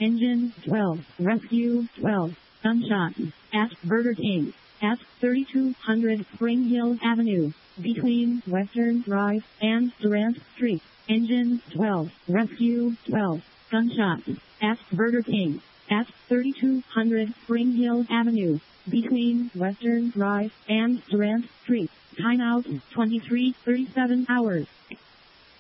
Engine 12. Rescue 12. Gunshot. At Burger King. At 3200 Spring Hill Avenue. Between Western Drive and Durant Street. Engine 12. Rescue 12. Gunshot. At Burger King. At 3200 Spring Hill Avenue. Between Western Drive and Durant Street. Timeout 23:37 hours.